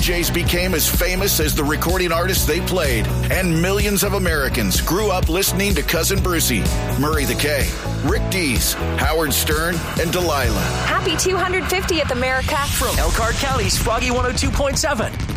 DJs became as famous as the recording artists they played, and millions of Americans grew up listening to Cousin Brucey, Murray the K, Rick Dees, Howard Stern, and Delilah. Happy 250th, America. From Elkhart County's Froggy 102.7.